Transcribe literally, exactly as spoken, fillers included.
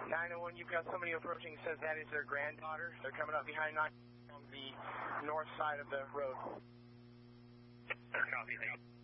nine oh one, you've got somebody approaching, says that is their granddaughter. They're coming up behind nine on the north side of the road. Copy, thank you.